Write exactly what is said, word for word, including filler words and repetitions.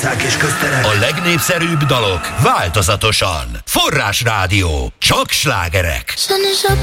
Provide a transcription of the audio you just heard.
utcák és közterek. A legnépszerűbb dalok változatosan. Forrás Rádió. Csak slágerek.